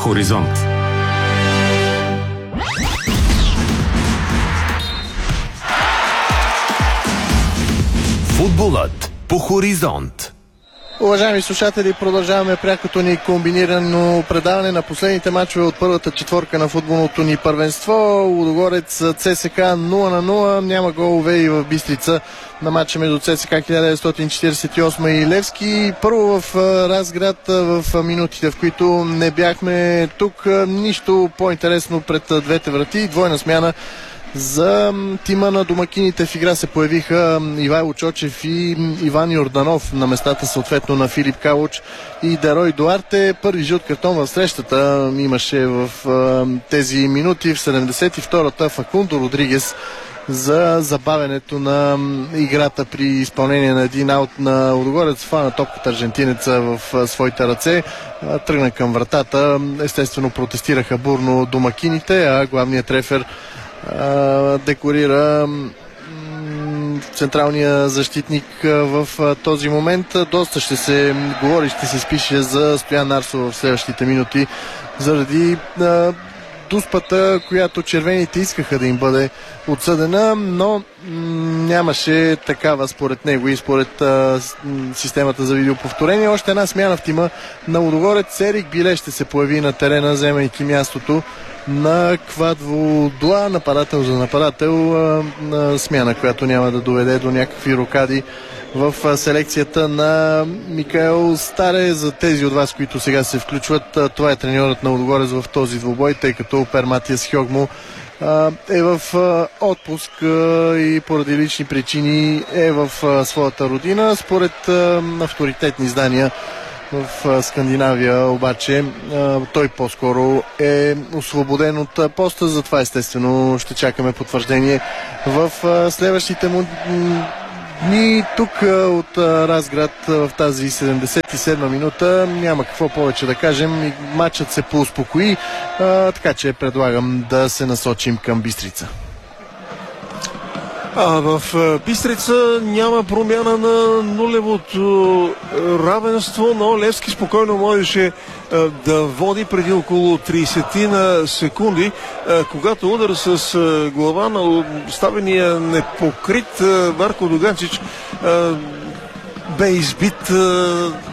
Хоризонт. Футболът по Хоризонт. Уважаеми слушатели, продължаваме прякото ни комбинирано предаване на последните мачове от първата четворка на футболното ни първенство. Лудогорец ЦСК 0-0. Няма голове и в Бистрица на матча между ЦСК 1948 и Левски. Първо в Разград, в минутите, в които не бяхме тук, нищо по-интересно пред двете врати. Двойна смяна за тима на домакините. В игра се появиха Ивайло Чочев и Иван Йорданов на местата съответно на Филип Калуч и Дерой Дуарте. Първи жълт картон в срещата имаше в тези минути. В 72-та Факундо Родригес за забавянето на играта при изпълнение на един аут на Лудогорец. Фана топката аржентинеца в своите ръце, тръгна към вратата. Естествено протестираха бурно домакините, а главният трефер декорира централния защитник в този момент. Доста ще се говори, ще се спише за Стоян Арсов в следващите минути заради дуспата, която червените искаха да им бъде отсъдена, но нямаше такава според него и според системата за видеоповторение. Още една смяна в тима на Лудогорец. Ерик Биле ще се появи на терена, вземайки мястото на Квадво Дуа, нападател за нападател, на смяна, която няма да доведе до някакви рокади в селекцията на Микаел Старе. За тези от вас, които сега се включват, това е треньорът на Лудогорец в този двубой, тъй като Пер Матиас Хьогмо е в отпуск и поради лични причини е в своята родина. Според авторитетни издания в Скандинавия обаче той по-скоро е освободен от поста, затова естествено ще чакаме потвърждение в следващите му дни. Тук от Разград в тази 77-ма минута няма какво повече да кажем. Матчът се поуспокои, така че предлагам да се насочим към Бистрица. В Бистрица няма промяна на нулевото равенство, но Левски спокойно можеше да води преди около 30 на секунди, когато удар с глава на ставения непокрит Марко Дуганчич бе избит